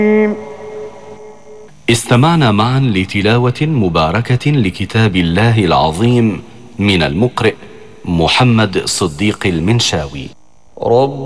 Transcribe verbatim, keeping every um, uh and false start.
استمعنا معا لتلاوة مباركة لكتاب الله العظيم من المقرئ محمد صديق المنشاوي. رب